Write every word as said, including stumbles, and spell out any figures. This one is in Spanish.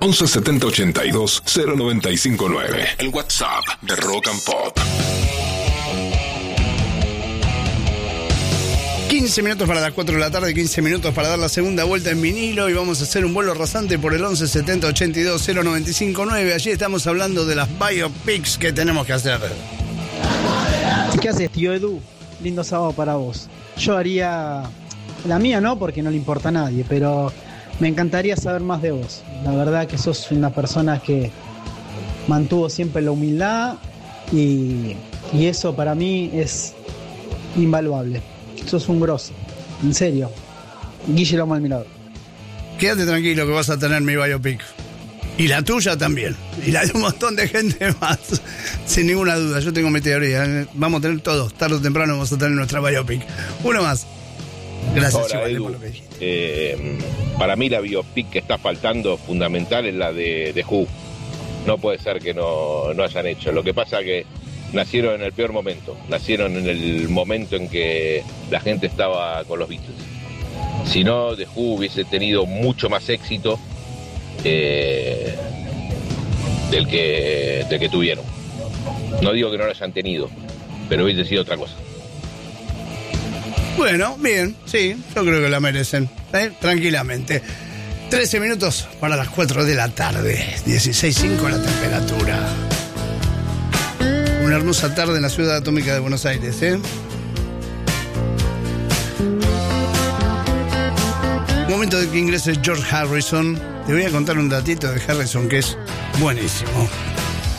once setenta ochenta y dos cero noventa y cinco nueve. El WhatsApp de Rock and Pop. quince minutos para las cuatro de la tarde, quince minutos para dar la segunda vuelta en vinilo y vamos a hacer un vuelo rasante por el once setenta ochenta y dos cero noventa y cinco nueve. Allí estamos hablando de las biopics que tenemos que hacer. ¿Qué haces, tío Edu? Lindo sábado para vos. Yo haría la mía, no, porque no le importa a nadie, pero me encantaría saber más de vos. La verdad que sos una persona que mantuvo siempre la humildad y, y eso para mí es invaluable. Sos un grosso, en serio. Guille Lomo Almirado. Quédate tranquilo que vas a tener mi biopic. Y la tuya también. Y la de un montón de gente más. Sin ninguna duda, yo tengo mi teoría. Vamos a tener todos, tarde o temprano vamos a tener nuestra biopic. Uno más. Gracias, Ahora, Chivale, Edu, por lo que dijiste. Eh, para mí la biopic que está faltando fundamental es la de, de Who. No puede ser que no, no hayan hecho. Lo que pasa que nacieron en el peor momento. Nacieron en el momento en que la gente estaba con los Beatles. Si no, The Who hubiese tenido mucho más éxito eh, del, que, del que tuvieron. No digo que no lo hayan tenido, pero hubiese sido otra cosa. Bueno, bien, sí, yo creo que la merecen, ¿eh? Tranquilamente. trece minutos para las cuatro de la tarde, dieciséis punto cinco la temperatura. Una hermosa tarde en la ciudad atómica de Buenos Aires, ¿eh? Momento de que ingrese George Harrison. Te voy a contar un datito de Harrison que es buenísimo.